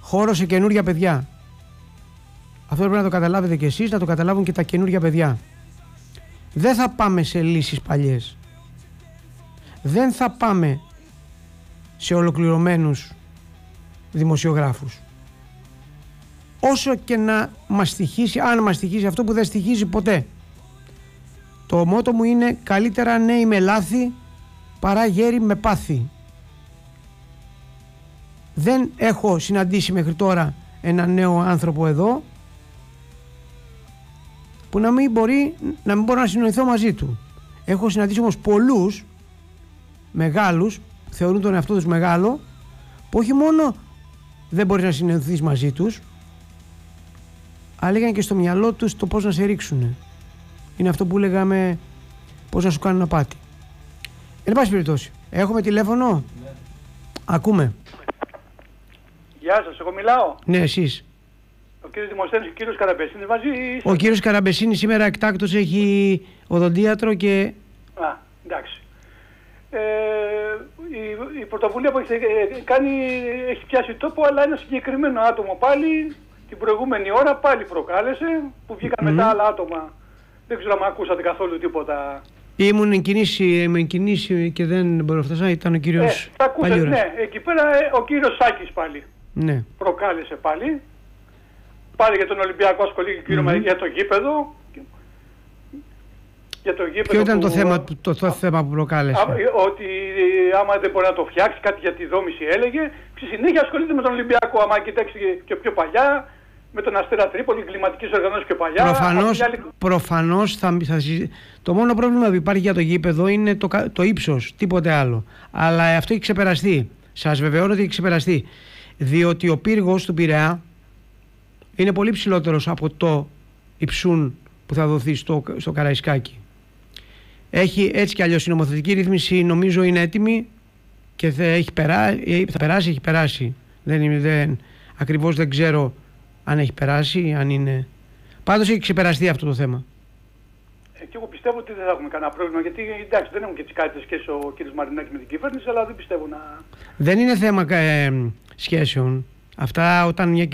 χώρο σε καινούργια παιδιά. Αυτό πρέπει να το καταλάβετε κι εσείς, να το καταλάβουν και τα καινούργια παιδιά. Δεν θα πάμε σε λύσεις παλιές. Δεν θα πάμε σε ολοκληρωμένους δημοσιογράφους. Όσο και να μας στοιχίσει, αν μας στοιχίσει αυτό που δεν στοιχίζει ποτέ. Το μότο μου είναι καλύτερα νέοι με λάθη παρά γέροι με πάθη. Δεν έχω συναντήσει μέχρι τώρα έναν νέο άνθρωπο εδώ που να μην μπορώ να συνοηθώ μαζί του. Έχω συναντήσει όμως πολλούς μεγάλους, θεωρούν τον εαυτό τους μεγάλο, που όχι μόνο δεν μπορείς να συνενθείς μαζί τους, αλλά είχαν και στο μυαλό τους το πώς να σε ρίξουν. Είναι αυτό που λέγαμε, πώς να σου κάνουν απάτη. Εν πάση περιπτώσει, έχουμε τηλέφωνο. Ναι. Ακούμε. Γεια σας, εγώ μιλάω. Ναι, εσείς. Ο κύριος Δημοσθένης και ο κύριος Καραμπεσίνης μαζί. Ο κύριος Καραμπεσίνης σήμερα εκτάκτως έχει οδοντίατρο και... Α, εντάξει. Η πρωτοβουλία που έχει κάνει έχει πιάσει τόπο, αλλά ένα συγκεκριμένο άτομο πάλι την προηγούμενη ώρα πάλι προκάλεσε, που βγήκαν μετά άλλα άτομα. Δεν ξέρω αν ακούσατε καθόλου τίποτα. Ήμουν κινήσει και δεν μπορώ να φτάσω, ήταν ο κύριος Παλιούρας. Ναι, εκεί πέρα ο κύριος Σάκης πάλι προκάλεσε πάλι. Πάλι για τον Ολυμπιακό ασχολήθηκε για το γήπεδο. Ποιο ήταν το θέμα που προκάλεσε? Ότι άμα δεν μπορεί να το φτιάξει, κάτι για τη δόμηση έλεγε. Συνέχεια ασχολείται με τον Ολυμπιακό. Άμα κοιτάξει και πιο παλιά, με τον Αστέρα Τρίπολη, κλιματικές οργανώσεις πιο παλιά. Προφανώς το μόνο πρόβλημα που υπάρχει για το γήπεδο είναι το ύψος, τίποτε άλλο. Αλλά αυτό έχει ξεπεραστεί. Σας βεβαιώνω ότι έχει ξεπεραστεί. Διότι ο πύργος του Πειραιά είναι πολύ ψηλότερος από το υψούν που θα δοθεί στο Καραϊσκάκι. Έτσι κι αλλιώς η νομοθετική ρύθμιση νομίζω είναι έτοιμη και θα περάσει. Ακριβώς δεν ξέρω αν έχει περάσει, αν είναι... Πάντως έχει ξεπεραστεί αυτό το θέμα. Και εγώ πιστεύω ότι δεν θα έχουμε κανένα πρόβλημα, γιατί εντάξει δεν έχουν και τις κάρτες σχέσεις ο κ. Μαρινάκη με την κυβέρνηση, αλλά δεν πιστεύω να... Δεν είναι θέμα σχέσεων. Αυτά όταν μια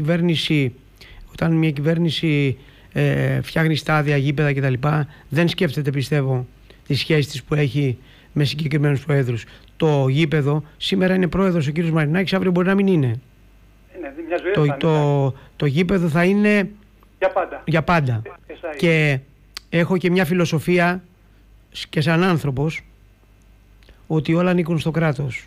κυβέρνηση φτιάχνει στάδια, γήπεδα κτλ. Δεν σκέφτεται, πιστεύω, τις σχέσεις της που έχει με συγκεκριμένους προέδρους. Το γήπεδο σήμερα είναι πρόεδρος ο κ. Μαρινάκης, αύριο μπορεί να μην είναι. Το γήπεδο θα είναι για πάντα. Και έχω και μια φιλοσοφία και σαν άνθρωπος ότι όλα ανήκουν στο κράτος.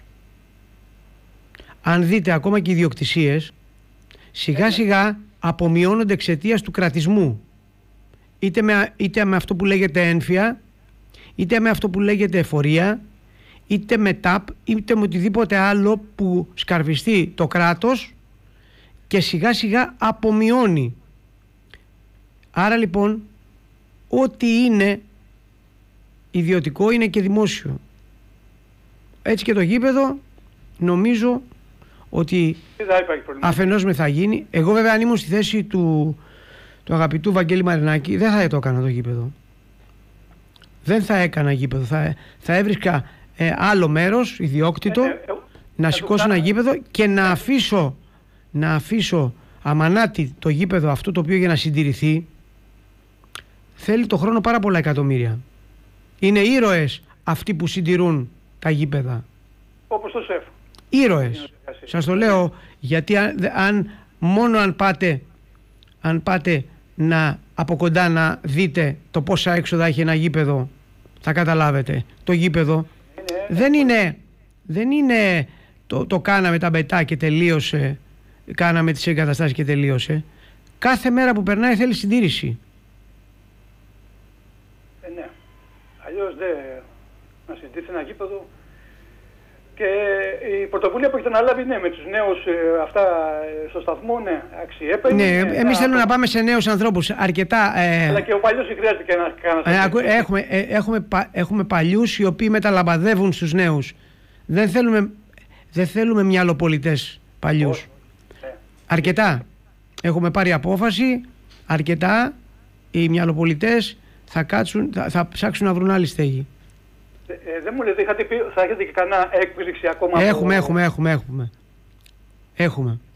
Αν δείτε ακόμα και οι ιδιοκτησίες σιγά σιγά απομειώνονται εξαιτίας του κρατισμού, είτε με αυτό που λέγεται ένφια, είτε με αυτό που λέγεται εφορία, είτε με ΤΑΠ, είτε με οτιδήποτε άλλο που σκαρφιστεί το κράτος και σιγά σιγά απομειώνει. Άρα λοιπόν ό,τι είναι ιδιωτικό είναι και δημόσιο. Έτσι και το γήπεδο νομίζω ότι αφενός με θα γίνει. Εγώ βέβαια αν ήμουν στη θέση του αγαπητού Βαγγέλη Μαρινάκη δεν θα το έκανα το γήπεδο. Δεν θα έκανα γήπεδο. Θα έβρισκα άλλο μέρος ιδιόκτητο να σηκώσω ένα γήπεδο και να αφήσω αμανάτι το γήπεδο αυτό, το οποίο για να συντηρηθεί θέλει το χρόνο πάρα πολλά εκατομμύρια. Είναι ήρωες αυτοί που συντηρούν τα γήπεδα. Όπως το ΣΕΦ. Ήρωες. Σας το λέω γιατί αν πάτε από κοντά να δείτε το πόσα έξοδα έχει ένα γήπεδο, θα καταλάβετε. Το γήπεδο δεν είναι το κάναμε τα μπετά και τελείωσε, κάναμε τις εγκαταστάσεις και τελείωσε. Κάθε μέρα που περνάει θέλει συντήρηση. Ναι. Αλλιώς να συντηρήσει ένα γήπεδο. Και η πρωτοβουλία που έχετε αναλάβει, με τους νέους αυτά στο σταθμό, αξιέπαινε. Ναι, εμείς θέλουμε να πάμε σε νέους ανθρώπους, αρκετά. Αλλά και ο παλιός χρειάζεται και έχουμε παλιούς οι οποίοι μεταλαμπαδεύουν στους νέους. Δεν θέλουμε μυαλοπολιτές παλιούς. Αρκετά. Έχουμε πάρει απόφαση, αρκετά. Οι μυαλοπολιτές θα ψάξουν να βρουν άλλη στέγη. Δεν μου λέτε, θα έχετε και κανένα έκπληξη ακόμα? Έχουμε.